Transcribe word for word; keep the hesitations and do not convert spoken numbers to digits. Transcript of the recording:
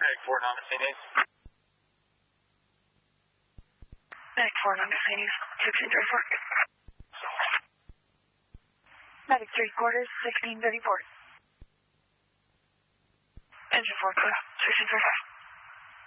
Medic four, non-Mercedes. Medic four, non-Mercedes, sixteen thirty-four. Medic three quarters, sixteen thirty-four. Engine four, clear, sixteen thirty-four.